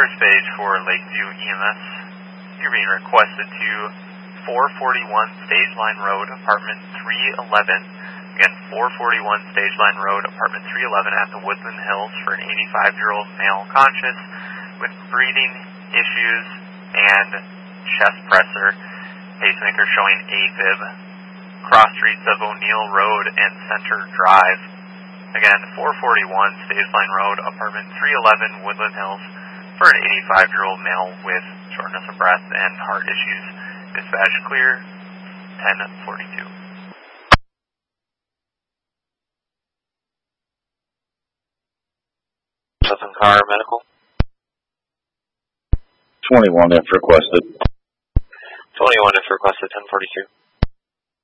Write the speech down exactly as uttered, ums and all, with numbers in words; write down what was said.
first page for Lakeview E M S. You're being requested to four forty-one Stage Line Road, apartment three eleven. Again, four forty-one Stage Line Road, apartment three eleven at the Woodland Hills for an eighty-five-year-old male conscious with breathing issues and chest pressor, pacemaker showing AFib. Cross streets of O'Neill Road and Center Drive. Again, four forty-one Stage Line Road, apartment three eleven, Woodland Hills, for an eighty-five-year-old male with shortness of breath and heart issues. Dispatch clear, ten forty-two. Southern Car Medical. twenty-one if requested. twenty-one if requested, ten forty-two.